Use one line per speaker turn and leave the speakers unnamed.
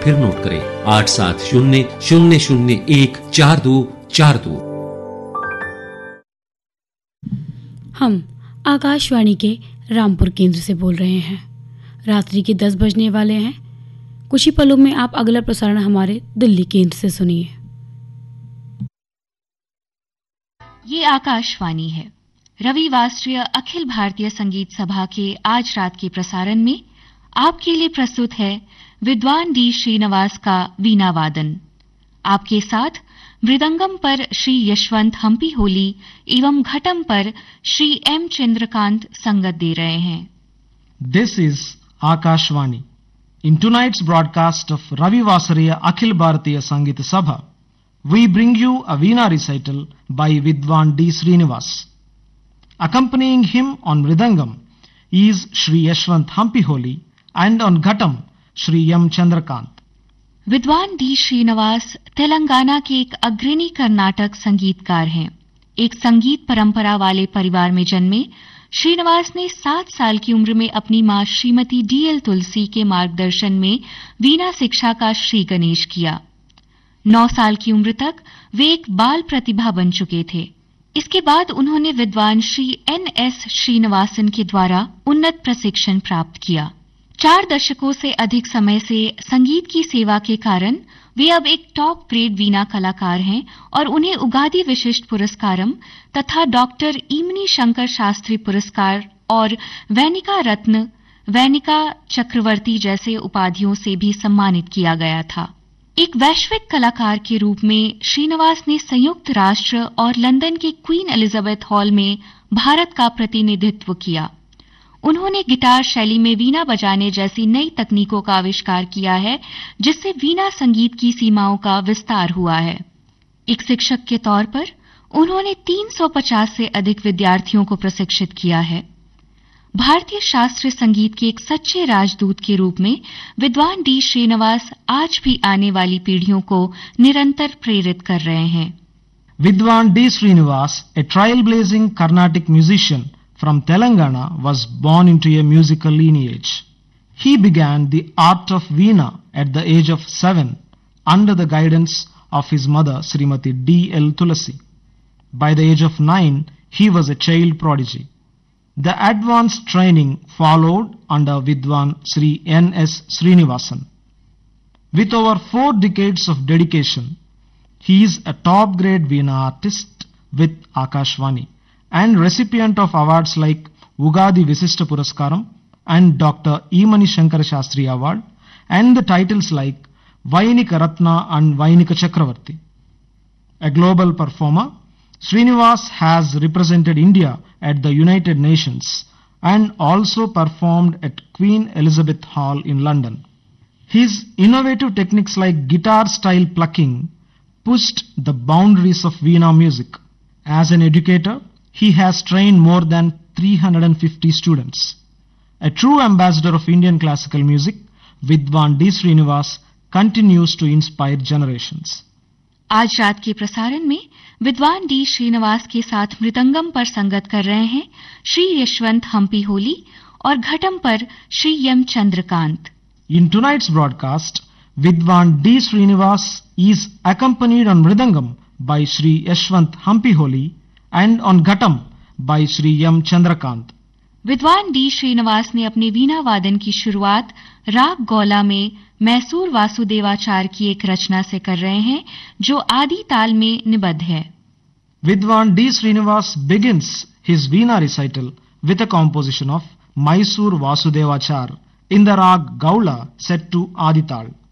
फिर नोट करें 8700014242।
हम आकाशवाणी के रामपुर केंद्र से बोल रहे हैं। रात्रि के 10 बजने वाले हैं। कुछ ही पलों में आप अगला प्रसारण हमारे दिल्ली केंद्र से सुनिए।
ये आकाशवाणी है। रविवासरीय अखिल भारतीय संगीत सभा के आज रात के प्रसारण में आपके लिए प्रस्तुत है विद्वान डी श्रीनिवास का वीणा वादन। आपके साथ मृदंगम पर श्री यशवंत हम्पी होली एवं घटम पर श्री एम चंद्रकांत संगत दे रहे हैं।
This is Akashvani. In tonight's broadcast of Ravi Vasariya Akhil Bharatiya Sangeeta Sabha, we bring you a Veena recital by Vidwan D. Srinivas. Accompanying him on Mridangam is Shri Yashwant Hampiholi and on Ghatam Shri M. Chandrakant.
विद्वान D Srinivas Telangana के एक अग्रणी कर्नाटक संगीतकार हैं। एक संगीत परंपरा वाले परिवार में जन्मे श्रीनिवास ने 7 साल की उम्र में अपनी मां श्रीमती डी.एल. तुलसी के मार्गदर्शन में वीणा शिक्षा का श्री गणेश किया। 9 साल की उम्र तक वे एक बाल प्रतिभा बन चुके थे। इसके बाद उन्होंने विद्वान श्री N.S. श्रीनिवासन के द्वारा उन्नत प्रशिक्षण प्राप्त किया। 4 दशकों से अधिक समय से संगीत की सेवा के कारण वे अब एक टॉप ग्रेड वीणा कलाकार हैं और उन्हें उगादि विशिष्ट पुरस्कारम तथा डॉक्टर ईमनी शंकर शास्त्री पुरस्कार और वैनिका रत्न, वैनिका चक्रवर्ती जैसे उपाधियों से भी सम्मानित किया गया था। एक वैश्विक कलाकार के रूप में श्रीनिवास ने संयुक्त राष्ट्र और लंदन के क्वीन एलिजाबेथ हॉल में भारत का प्रतिनिधित्व किया। उन्होंने गिटार शैली में वीणा बजाने जैसी नई तकनीकों का आविष्कार किया है, जिससे वीणा संगीत की सीमाओं का विस्तार हुआ है। एक शिक्षक के तौर पर उन्होंने 350 से अधिक विद्यार्थियों को प्रशिक्षित किया है। भारतीय शास्त्रीय संगीत के एक सच्चे राजदूत के रूप में विद्वान डी श्रीनिवास आज भी आने वाली पीढ़ियों को निरंतर प्रेरित कर रहे हैं।
Vidwan D. Srinivas, a trailblazing Carnatic musician from Telangana, was born into a musical lineage. He began the art of Veena at the age of 7 under the guidance of his mother Srimati D.L. Tulasi. By the age of 9, he was a child prodigy. The advanced training followed under Vidwan Sri N.S. Srinivasan. With over 4 decades of dedication, he is a top-grade Veena artist with Akashvani and recipient of awards like Ugadi Visishta Puraskaram and Dr. Emani Shankar Shastri Award and the titles like Vainika Ratna and Vainika Chakravarti. A global performer, Srinivas has represented India at the United Nations and also performed at Queen Elizabeth Hall in London. His innovative techniques like guitar style plucking pushed the boundaries of Veena music. As an educator, he has trained more than 350 students. A true ambassador of Indian classical music, Vidwan D. Srinivas continues to inspire generations.
आज रात के प्रसारण में विद्वान D Srinivas के साथ मृदंगम पर संगत कर रहे हैं श्री यशवंत हम्पी होली और घटम पर Shri M Chandrakant.
In tonight's broadcast, Vidwan D. Srinivas is accompanied on Mridangam by Shri Yashwant Hampiholi and on Ghatam by Shri M. Chandrakant.
विद्वान डी श्रीनिवास ने अपने वीणा वादन की शुरुआत राग गौला में मैसूर वासुदेवाचार की एक रचना से कर रहे हैं, जो आदि ताल में निबद्ध है।
Vidwan D. Srinivas begins his Veena recital with a composition of Mysore Vasudevachar in the rag Gaula set to Adital.